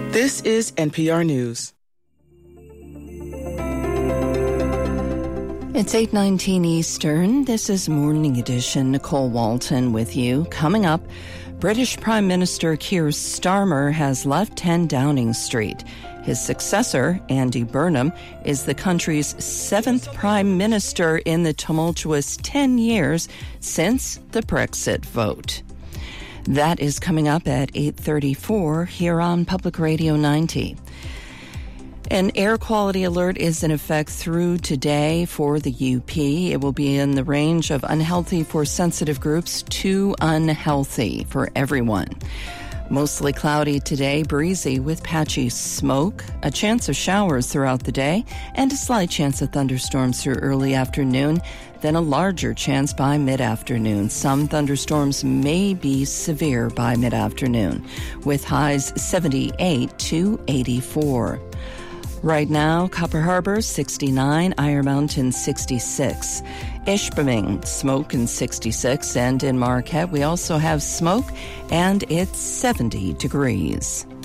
This is NPR News. It's 8:19 Eastern. This is Morning Edition. Nicole Walton with you. Coming up, British Prime Minister Keir Starmer has left 10 Downing Street. His successor, Andy Burnham, is the country's 7th Prime Minister in the tumultuous 10 years since the Brexit vote. That is coming up at 8:34 here on Public Radio 90. An air quality alert is in effect through today for the UP. It will be in the range of unhealthy for sensitive groups to unhealthy for everyone. Mostly cloudy today, breezy with patchy smoke, a chance of showers throughout the day, and a slight chance of thunderstorms through early afternoon, then a larger chance by mid-afternoon. Some thunderstorms may be severe by mid-afternoon, with highs 78 to 84. Right now, Copper Harbor 69, Iron Mountain 66, Ishpeming smoke and 66, and in Marquette we also have smoke and it's 70 degrees.